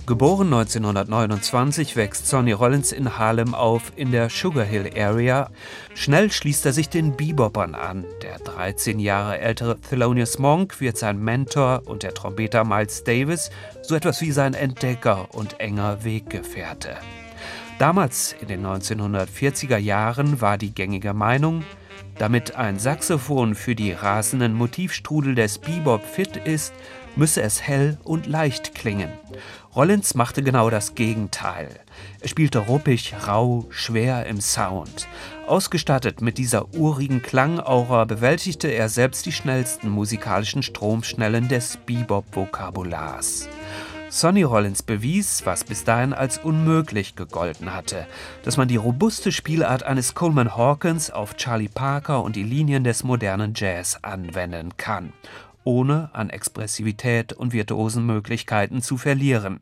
Geboren 1929 wächst Sonny Rollins in Harlem auf, in der Sugar Hill Area. Schnell schließt er sich den Bebopern an. Der 13 Jahre ältere Thelonious Monk wird sein Mentor und der Trompeter Miles Davis so etwas wie sein Entdecker und enger Weggefährte. Damals, in den 1940er Jahren, war die gängige Meinung, damit ein Saxophon für die rasenden Motivstrudel des Bebop fit ist, müsse es hell und leicht klingen. Rollins machte genau das Gegenteil. Er spielte ruppig, rau, schwer im Sound. Ausgestattet mit dieser urigen Klangaura bewältigte er selbst die schnellsten musikalischen Stromschnellen des Bebop-Vokabulars. Sonny Rollins bewies, was bis dahin als unmöglich gegolten hatte, dass man die robuste Spielart eines Coleman Hawkins auf Charlie Parker und die Linien des modernen Jazz anwenden kann, ohne an Expressivität und virtuosen Möglichkeiten zu verlieren.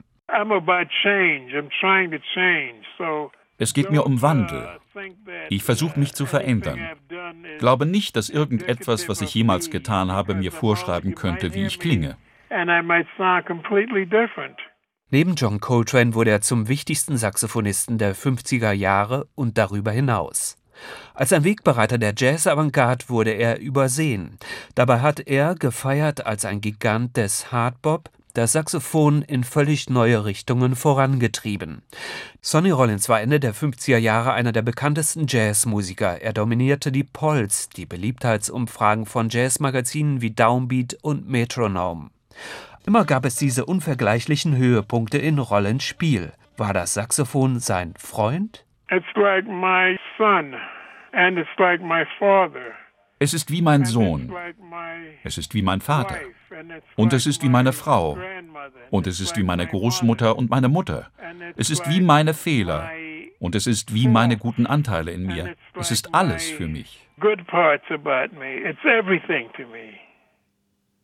Es geht mir um Wandel. Ich versuche mich zu verändern. Glaube nicht, dass irgendetwas, was ich jemals getan habe, mir vorschreiben könnte, wie ich klinge. Neben John Coltrane wurde er zum wichtigsten Saxophonisten der 50er Jahre und darüber hinaus. Als ein Wegbereiter der Jazz-Avantgarde wurde er übersehen. Dabei hat er, gefeiert als ein Gigant des Hardbop, das Saxophon in völlig neue Richtungen vorangetrieben. Sonny Rollins war Ende der 50er Jahre einer der bekanntesten Jazzmusiker. Er dominierte die Polls, die Beliebtheitsumfragen von Jazzmagazinen wie Downbeat und Metronome. Immer gab es diese unvergleichlichen Höhepunkte in Rollins Spiel. War das Saxophon sein Freund? Es ist wie mein Sohn. Es ist wie mein Vater. Und es ist wie meine Frau. Und es ist wie meine Großmutter und meine Mutter. Es ist wie meine Fehler. Und es ist wie meine guten Anteile in mir. Es ist alles für mich. Good parts about me. It's everything to me.